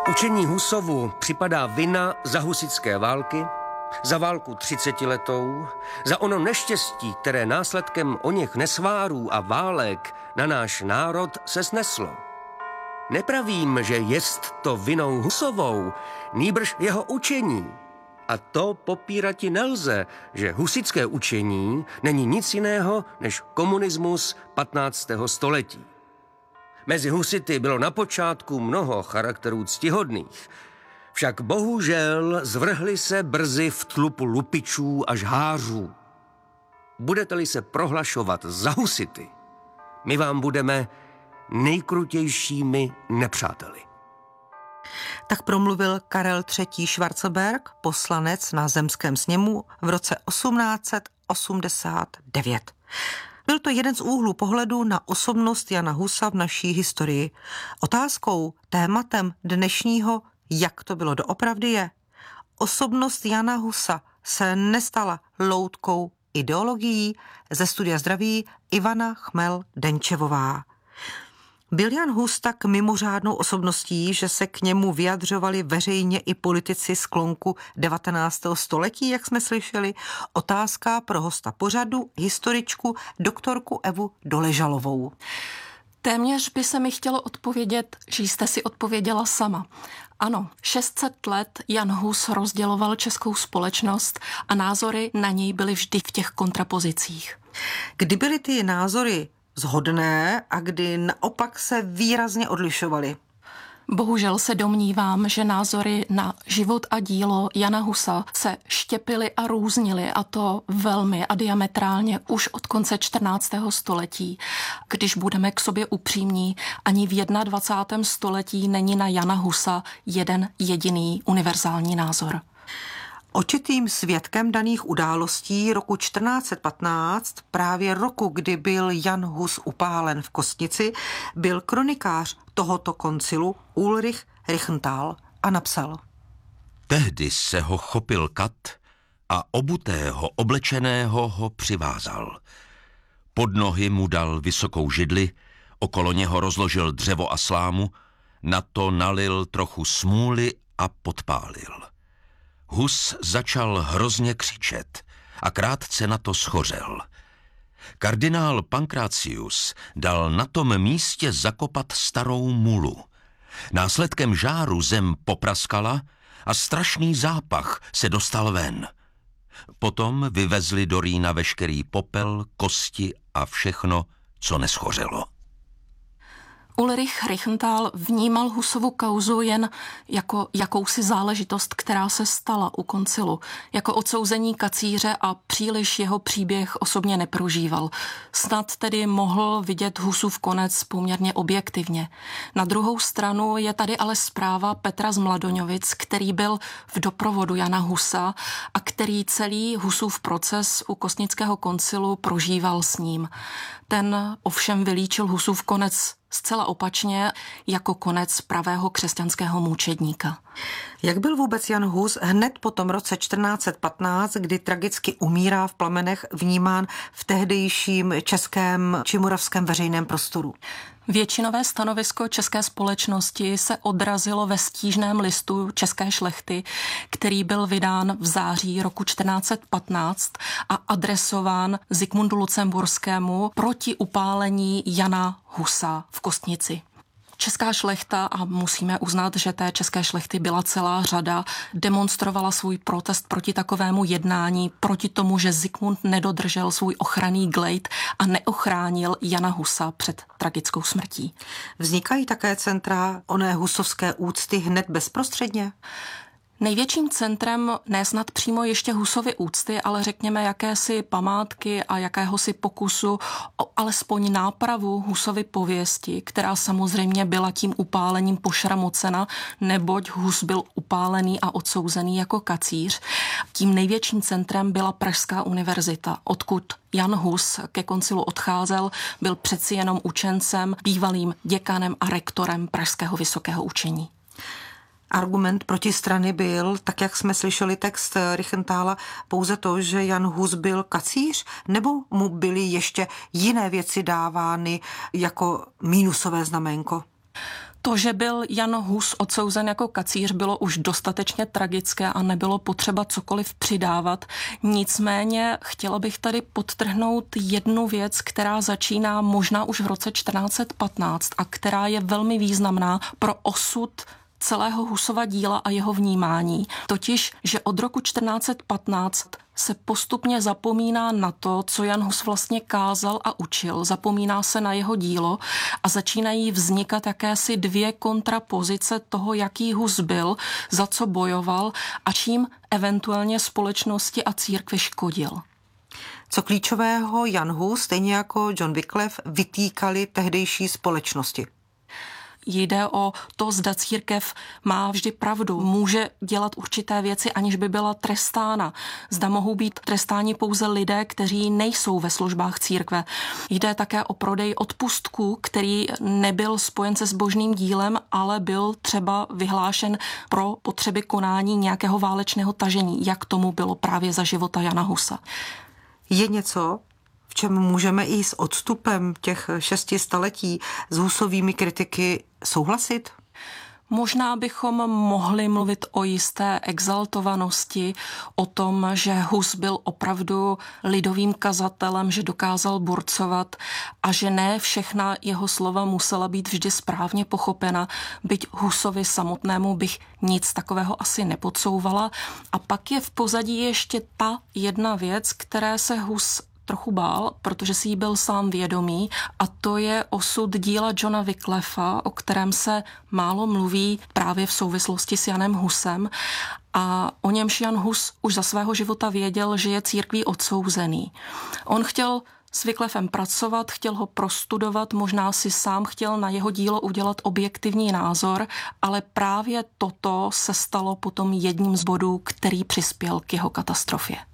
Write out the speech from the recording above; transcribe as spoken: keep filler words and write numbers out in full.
Učení Husovu připadá vina za husitské války, za válku třicetiletou, za ono neštěstí, které následkem oněch nesvárů a válek na náš národ se sneslo. Nepravím, že jest to vinou Husovou, nýbrž jeho učení. A to popírati nelze, že husitské učení není nic jiného než komunismus patnáctého století. Mezi husity bylo na počátku mnoho charakterů ctihodných, však bohužel zvrhli se brzy v tlupu lupičů a žhářů. Budete-li se prohlašovat za husity, my vám budeme nejkrutějšími nepřáteli. Tak promluvil Karel třetí. Schwarzenberg, poslanec na zemském sněmu v roce osmnáct set osmdesát devět. Byl to jeden z úhlů pohledu na osobnost Jana Husa v naší historii. Otázkou, tématem dnešního Jak to bylo doopravdy je, osobnost Jana Husa se nestala loutkou ideologií. Ze studia zdraví Ivana Chmel-Denčevová. Byl Jan Hus tak mimořádnou osobností, že se k němu vyjadřovali veřejně i politici sklonku devatenáctého století, jak jsme slyšeli? Otázka pro hosta pořadu, historičku, doktorku Evu Doležalovou. Téměř by se mi chtělo odpovědět, že jste si odpověděla sama. Ano, šest set let Jan Hus rozděloval českou společnost a názory na něj byly vždy v těch kontrapozicích. Kdy byly ty názory shodné a kdy naopak se výrazně odlišovaly? Bohužel se domnívám, že názory na život a dílo Jana Husa se štěpily a různily, a to velmi a diametrálně už od konce čtrnáctého století. Když budeme k sobě upřímní, ani v dvacátém prvním století není na Jana Husa jeden jediný univerzální názor. Očitým svědkem daných událostí roku čtrnáct set patnáct, právě roku, kdy byl Jan Hus upálen v Kostnici, byl kronikář tohoto koncilu Ulrich Riechenthal a napsal: Tehdy se ho chopil kat a obutého, oblečeného ho přivázal. Pod nohy mu dal vysokou židli, okolo něho rozložil dřevo a slámu, na to nalil trochu smůly a podpálil. Hus začal hrozně křičet a krátce na to schořel. Kardinál Pancratius dal na tom místě zakopat starou mulu. Následkem žáru zem popraskala a strašný zápach se dostal ven. Potom vyvezli do Rýna veškerý popel, kosti a všechno, co neschořelo. Ulrich Riechenthal vnímal Husovu kauzu jen jako jakousi záležitost, která se stala u koncilu, jako odsouzení kacíře a příliš jeho příběh osobně neprožíval. Snad tedy mohl vidět Husův konec poměrně objektivně. Na druhou stranu je tady ale zpráva Petra z Mladoňovic, který byl v doprovodu Jana Husa a který celý Husův proces u Kostnického koncilu prožíval s ním. Ten ovšem vylíčil Husův konec zcela opačně jako konec pravého křesťanského mučedníka. Jak byl vůbec Jan Hus hned po tom roce čtrnáct set patnáct, kdy tragicky umírá v plamenech, vnímán v tehdejším českém či moravském veřejném prostoru? Většinové stanovisko české společnosti se odrazilo ve stížném listu české šlechty, který byl vydán v září roku čtrnáct set patnáct a adresován Zikmundu Lucemburskému proti upálení Jana Husa v Kostnici. Česká šlechta, a musíme uznat, že té české šlechty byla celá řada, demonstrovala svůj protest proti takovému jednání, proti tomu, že Zikmund nedodržel svůj ochranný glejt a neochránil Jana Husa před tragickou smrtí. Vznikají také centra oné husovské úcty hned bezprostředně? Největším centrem ne snad přímo ještě Husovy úcty, ale řekněme jakési památky a jakéhosi pokusu o alespoň nápravu Husovy pověsti, která samozřejmě byla tím upálením pošramocena, neboť Hus byl upálený a odsouzený jako kacíř. Tím největším centrem byla Pražská univerzita, odkud Jan Hus ke koncilu odcházel, byl přeci jenom učencem, bývalým děkanem a rektorem Pražského vysokého učení. Argument protistrany byl, tak jak jsme slyšeli text Riechenthala, pouze to, že Jan Hus byl kacíř, nebo mu byly ještě jiné věci dávány jako mínusové znaménko? To, že byl Jan Hus odsouzen jako kacíř, bylo už dostatečně tragické a nebylo potřeba cokoliv přidávat. Nicméně chtěla bych tady podtrhnout jednu věc, která začíná možná už v roce čtrnáct patnáct a která je velmi významná pro osud celého Husova díla a jeho vnímání. Totiž, že od roku čtrnáct patnáct se postupně zapomíná na to, co Jan Hus vlastně kázal a učil. Zapomíná se na jeho dílo a začínají vznikat jakési dvě kontrapozice toho, jaký Hus byl, za co bojoval a čím eventuálně společnosti a církvi škodil. Co klíčového Jan Hus, stejně jako John Wycliffe, vytýkali tehdejší společnosti? Jde o to, zda církev má vždy pravdu, může dělat určité věci, aniž by byla trestána. Zda mohou být trestáni pouze lidé, kteří nejsou ve službách církve. Jde také o prodej odpustků, který nebyl spojen se zbožným dílem, ale byl třeba vyhlášen pro potřeby konání nějakého válečného tažení, jak tomu bylo právě za života Jana Husa. Je něco, v čem můžeme i s odstupem těch šesti staletí s Husovými kritiky souhlasit? Možná bychom mohli mluvit o jisté exaltovanosti, o tom, že Hus byl opravdu lidovým kazatelem, že dokázal burcovat a že ne všechna jeho slova musela být vždy správně pochopena, byť Husovi samotnému bych nic takového asi nepodsouvala. A pak je v pozadí ještě ta jedna věc, které se Hus trochu bál, protože si jí byl sám vědomý, a to je osud díla Johna Wycliffa, o kterém se málo mluví právě v souvislosti s Janem Husem a o němž Jan Hus už za svého života věděl, že je církví odsouzený. On chtěl s Wycliffem pracovat, chtěl ho prostudovat, možná si sám chtěl na jeho dílo udělat objektivní názor, ale právě toto se stalo potom jedním z bodů, který přispěl k jeho katastrofě.